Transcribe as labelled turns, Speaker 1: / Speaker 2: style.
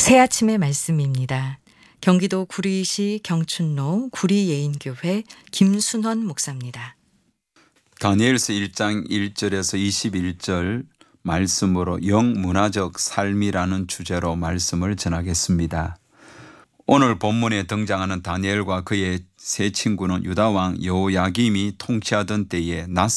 Speaker 1: 새 아침의 말씀입니다. 경기도 구리시 경춘로 구리예인교회 김순원 목사입니다.
Speaker 2: 다니엘서 1장 1절에서 21절 말씀으로 영문화적 삶이라는 주제로 말씀을 전하겠습니다. 오늘 본문에 등장하는 다니엘과 그의 세 친구는 유다왕 여호야김이 통치하던 때에